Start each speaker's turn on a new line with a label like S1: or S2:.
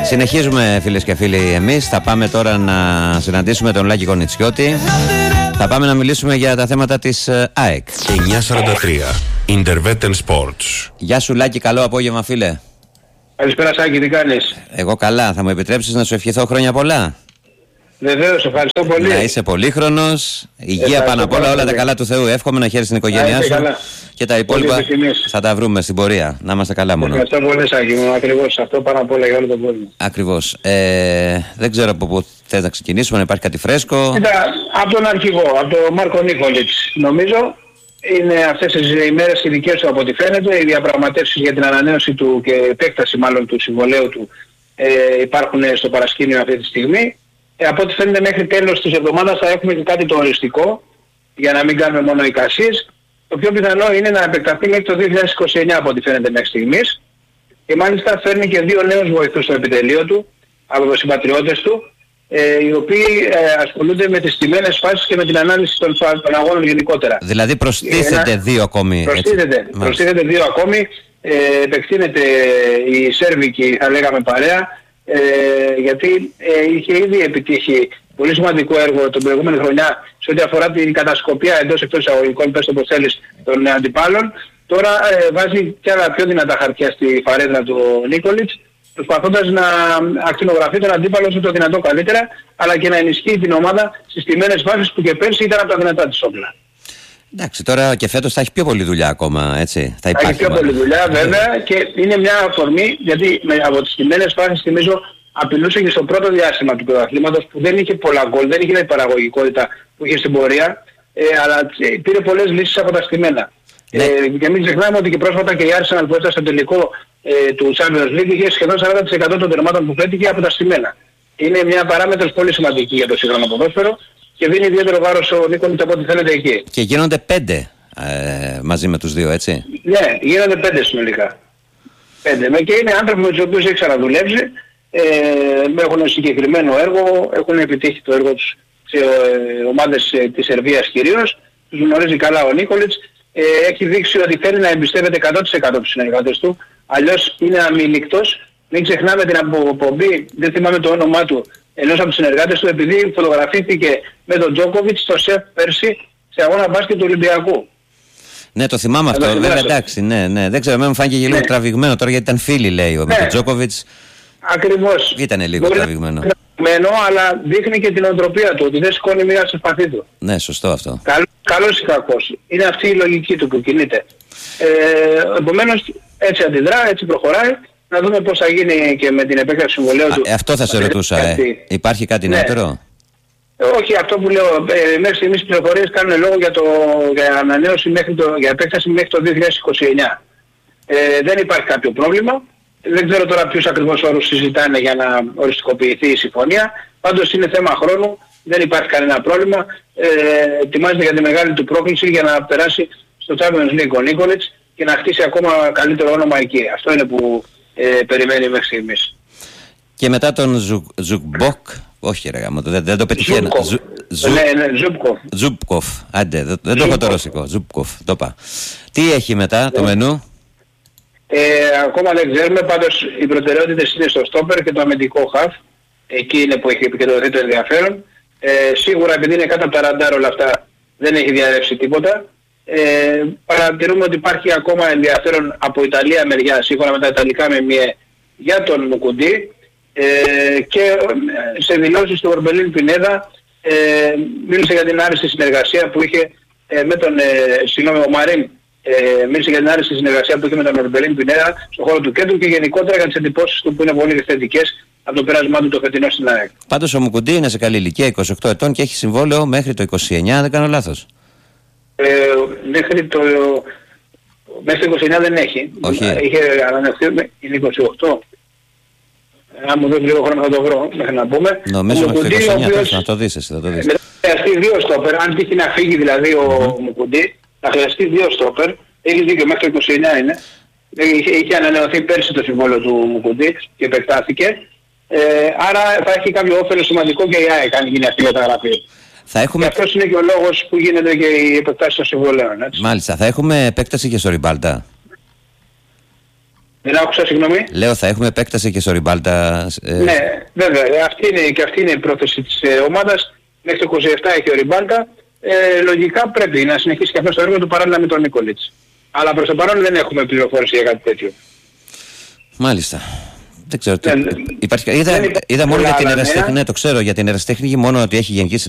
S1: Συνεχίζουμε, φίλες και φίλοι, εμείς. Θα πάμε τώρα να συναντήσουμε τον Λάκη Κονιτσιώτη. Θα πάμε να μιλήσουμε για τα θέματα της ΑΕΚ.
S2: 9:43 Intervetten Sports.
S1: Γεια σου Λάκη, καλό απόγευμα φίλε.
S3: Καλησπέρα Σάκη, τι κάνεις?
S1: Εγώ καλά, θα μου επιτρέψεις να σου ευχηθώ χρόνια πολλά?
S3: Βεβαίως, ευχαριστώ πολύ.
S1: Να είσαι πολύχρονος, υγεία πάνω απ' όλα, όλα τα καλά του Θεού. Εύχομαι να χαίρεσαι την οικογένειά σου
S3: καλά.
S1: και τα υπόλοιπα θα τα βρούμε στην πορεία. Να είμαστε καλά μόνο.
S3: Ευχαριστώ πολύ Σάκη μου, ακριβώς αυτό πάνω απ' όλα για όλο τον κόσμο.
S1: Ακριβώς. Δεν ξέρω από πού θες να ξεκινήσουμε, να υπάρχει κάτι φρέσκο.
S3: Κοίτα, από τον αρχηγό, από τον Μάρκο Νίκολιτς, νομίζω. Είναι αυτές τις ημέρες οι δικές του από ό,τι φαίνεται. Οι διαπραγματεύσεις για την ανανέωση του και επέκταση μάλλον του συμβολαίου του υπάρχουν στο παρασκήνιο αυτή τη στιγμή. Από ό,τι φαίνεται μέχρι τέλος της εβδομάδας θα έχουμε και κάτι το οριστικό, για να μην κάνουμε μόνο εικασίες. Το πιο πιθανό είναι να επεκταθεί μέχρι το 2029 από ό,τι φαίνεται μέχρι στιγμής. Και μάλιστα φέρνει και 2 νέους βοηθούς στο επιτελείο του, από τους συμπατριώτες του, οι οποίοι ασχολούνται με τις στημένες φάσεις και με την ανάλυση των αγώνων γενικότερα.
S1: Δηλαδή προστίθεται 2 ακόμη.
S3: Προστίθεται 2 ακόμη. Επεκτείνεται η Σέρβικη, θα λέγαμε παρέα, γιατί είχε ήδη επιτύχει πολύ σημαντικό έργο την προηγούμενη χρονιά σε ό,τι αφορά την κατασκοπία εντός εκτός εισαγωγικών, πες το πως θέλεις, των αντιπάλων. Τώρα βάζει και άλλα πιο δυνατά χαρτιά στη φαρέτρα του Νίκολιτς, προσπαθώντας να ακτινογραφεί τον αντίπαλο όσο το δυνατό καλύτερα, αλλά και να ενισχύει την ομάδα στις τιμένες φάσεις που και πέρσι ήταν από τα δυνατά της όπλα.
S1: Εντάξει, τώρα και φέτος θα έχει πιο πολλή δουλειά ακόμα, έτσι. Θα
S3: έχει πιο πολλή δουλειά βέβαια και είναι μια αφορμή, γιατί από τις τιμένες φάσεις θυμίζω απειλούσε και στο πρώτο διάστημα του πρωταθλήματος που δεν είχε πολλά γκολ, δεν είχε την παραγωγικότητα που είχε στην πορεία, αλλά πήρε πολλές λύσεις από τα στημένα. Ναι. Και μην ξεχνάμε ότι και πρόσφατα και η Arsenal που έφτασε στο τελικό του Champions League είχε σχεδόν 40% των τερμάτων που πέτυχε από τα στημένα. Είναι μια παράμετρος πολύ σημαντική για το σύγχρονο ποδόσφαιρο και δίνει ιδιαίτερο βάρος ο Νίκολιτς από ό,τι φαίνεται εκεί.
S1: Και γίνονται 5 μαζί με τους 2, έτσι.
S3: Ναι, γίνονται 5 συνολικά. 5. Και είναι άνθρωποι με τους οποίους έχει ξαναδουλεύσει, έχουν συγκεκριμένο έργο, έχουν επιτύχει το έργο τους σε ομάδες της Σερβίας κυρίως, τους γνωρίζει καλά ο Νίκολιτς. Έχει δείξει ότι θέλει να εμπιστεύεται 100% τους συνεργάτες του, αλλιώς είναι αμιλικτός. Μην ξεχνάμε την αποπομπή, δεν θυμάμαι το όνομά του, ενός από τους συνεργάτες του, επειδή φωτογραφήθηκε με τον Τζόκοβιτς στο ΣΕΦ πέρσι σε αγώνα μπάσκετ του Ολυμπιακού.
S1: Ναι, το θυμάμαι αυτό. Βέβαια, εντάξει, ναι. Δεν ξέρω, μου φάνηκε λίγο τραβηγμένο τώρα γιατί ήταν φίλοι, λέει, με τον Τζόκοβιτς.
S3: Ακριβώς.
S1: Ήτανε λίγο τραβηγμένο.
S3: Αλλά δείχνει και την οτροπία του, ότι δεν σηκώνει μία στο σπαθί του.
S1: Ναι, σωστό αυτό.
S3: Καλός ή κακός. Είναι αυτή η λογική του που κινείται. Επομένως, έτσι αντιδρά, έτσι προχωράει. Να δούμε πώς θα γίνει και με την επέκταση συμβολαίου του.
S1: Αυτό θα σε ρωτούσα. Υπάρχει κάτι νεότερο?
S3: Όχι, αυτό που λέω, μέχρι στιγμής οι πληροφορίες κάνουν λόγο για ανανέωση για επέκταση μέχρι το 2029. Δεν υπάρχει κάποιο πρόβλημα. Δεν ξέρω τώρα ποιους ακριβώς όρους συζητάνε για να οριστικοποιηθεί η συμφωνία. Πάντως είναι θέμα χρόνου, δεν υπάρχει κανένα πρόβλημα. Ετοιμάζεται για τη μεγάλη του πρόκληση για να περάσει στο Champions League ο Νίκολιτς και να χτίσει ακόμα καλύτερο όνομα εκεί. Αυτό είναι που περιμένει μέχρι στιγμής.
S1: Και μετά τον Ζουκμποκ, όχι ρε γάμο, δεν το πετυχαίνω.
S3: Ναι,
S1: Ζουμπκοφ, άντε, δεν το έχω το ρωσικό, Ζουμπκοφ, το είπα. Τι έχει μετά το μενού?
S3: Ακόμα δεν ξέρουμε, πάντως οι προτεραιότητες είναι στο στόπερ και το αμυντικό χαφ. Εκεί είναι που έχει επικεντρωθεί το ενδιαφέρον. Σίγουρα επειδή είναι κάτω από τα ραντάρ όλα αυτά δεν έχει διαρρεύσει τίποτα. Παρατηρούμε ότι υπάρχει ακόμα ενδιαφέρον από Ιταλία μεριά, σύμφωνα με τα Ιταλικά μεμιέ, για τον Μουκουντή. Και σε δηλώσεις του Ορμπελίν Πινέδα μίλησε για την άριστη συνεργασία που είχε με τον ο Μαρίν. Μίλησε για την άριστη συνεργασία που είχε με τον Ορμπελίν Πινέδα στον χώρο του κέντρου και γενικότερα για τις εντυπώσεις του που είναι πολύ θετικές από το πέρασμά του το φετινό στην ΑΕΚ.
S1: Πάντως ο Μουκουντή είναι σε καλή ηλικία, 28 ετών και έχει συμβόλαιο μέχρι το 29, δεν κάνω λάθος.
S3: Μέχρι το 29 δεν έχει.
S1: Όχι.
S3: Είχε ανανεωθεί, είναι 28. Αν μου δώσει λίγο χρόνο θα το βρω μέχρι να πούμε.
S1: Νομίζω μέχρι το 29 θα το δεις εσύ, θα το δεις.
S3: Θα χρειαστεί 2 στόπερ, αν τύχει να φύγει δηλαδή ο Μουκουντή, θα χρειαστεί 2 στόπερ. Έχει δίκιο, μέχρι το 29 είναι. Είχε ανανεωθεί πέρσι το συμβόλαιο του Μουκουντή και επεκτάθηκε. Άρα θα έχει κάποιο όφελος σημαντικό και η ΑΕΚ αν γίνει αυτή η μεταγραφή. Και αυτός είναι και ο λόγος που γίνεται και η επεκτάση των συμβολέων. Έτσι.
S1: Μάλιστα. Θα έχουμε επέκταση και στο Ριμπάλτα.
S3: Δεν άκουσα, συγγνώμη.
S1: Λέω, θα έχουμε επέκταση και στο Ριμπάλτα.
S3: Ναι, βέβαια. Αυτή είναι η πρόθεση της ομάδας. Μέχρι το 27 έχει ο Ριμπάλτα. Λογικά πρέπει να συνεχίσει και αυτό το έργο του παράλληλα με τον Νίκολιτς. Αλλά προς το παρόν δεν έχουμε πληροφόρηση για κάτι τέτοιο.
S1: Μάλιστα. Δεν ξέρω. Είδα μόνο για την ερασιτέχνη. Ναι, το ξέρω για την ερασιτέχνη, μόνο ότι έχει γενική